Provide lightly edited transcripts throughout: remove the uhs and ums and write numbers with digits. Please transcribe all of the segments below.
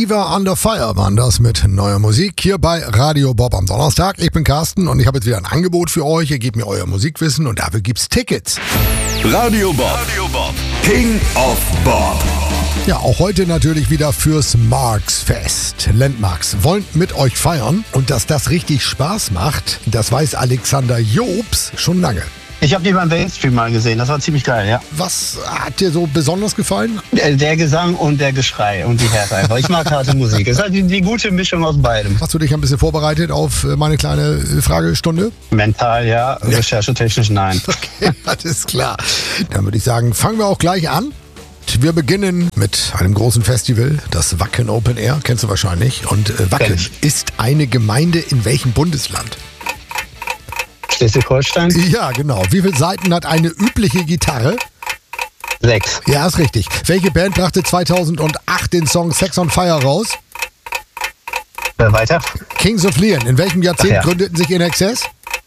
Eva Under Fire waren das mit neuer Musik hier bei Radio Bob am Donnerstag. Ich bin Carsten und ich habe jetzt wieder ein Angebot für euch. Ihr gebt mir euer Musikwissen und dafür gibt's Tickets. Radio Bob. King of Bob. Ja, auch heute natürlich wieder fürs Marx-Fest. Landmarks wollen mit euch feiern und dass das richtig Spaß macht, das weiß Alexander Jobs schon lange. Ich habe die beim Mainstream mal gesehen, das war ziemlich geil, ja. Was hat dir so besonders gefallen? Der Gesang und der Geschrei und die Härte einfach. Ich mag harte Musik. Es ist halt die gute Mischung aus beidem. Hast du dich ein bisschen vorbereitet auf meine kleine Fragestunde? Mental ja, recherchetechnisch nein. Okay, alles klar. Dann würde ich sagen, fangen wir auch gleich an. Wir beginnen mit einem großen Festival, das Wacken Open Air, kennst du wahrscheinlich. Und Wacken ist eine Gemeinde in welchem Bundesland? Schleswig-Holstein? Ja, genau. Wie viele Saiten hat eine übliche Gitarre? 6. Ja, ist richtig. Welche Band brachte 2008 den Song Sex on Fire raus? Weiter? Kings of Leon. In welchem Jahrzehnt Ach ja. gründeten sich In Excess?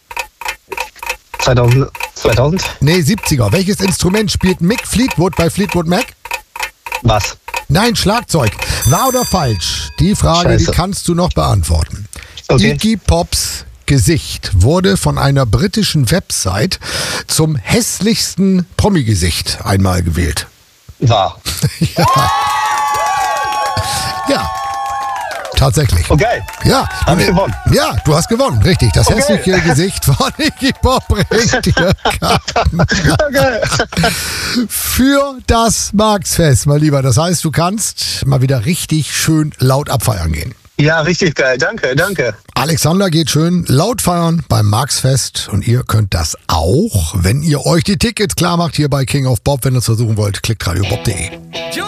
2000? Nee, 70er. Welches Instrument spielt Mick Fleetwood bei Fleetwood Mac? Was? Nein, Schlagzeug. Wahr oder falsch? Die Frage, Scheiße. die kannst du noch beantworten. Okay. Iggy Pops Gesicht wurde von einer britischen Website zum hässlichsten Promi-Gesicht einmal gewählt. Wahr. Ja. Tatsächlich. Oh geil. Ja. Hab ich gewonnen. Ja, du hast gewonnen, richtig. Das hässliche Gesicht von Iggy Pop bringt dir Karten Okay. für das Marx-Fest, mein Lieber. Das heißt, du kannst mal wieder richtig schön laut abfeiern gehen. Ja, richtig geil. Danke. Alexander geht schön laut feiern beim Marx-Fest und ihr könnt das auch, wenn ihr euch die Tickets klar macht hier bei King of Bob. Wenn ihr es versuchen wollt, klickt radiobob.de.